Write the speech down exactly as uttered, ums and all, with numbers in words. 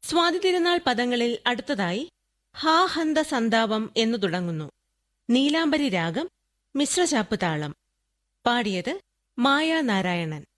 സ്വാതി തിരുനാൾ പദങ്ങളിൽ അടുത്തതായി ഹാ ഹന്ത സന്താപം എന്നു തുടങ്ങുന്നു. നീലാംബരി രാഗം, മിശ്രചാപ്പ് താളം. പാടിയത് മായ നാരായണൻ.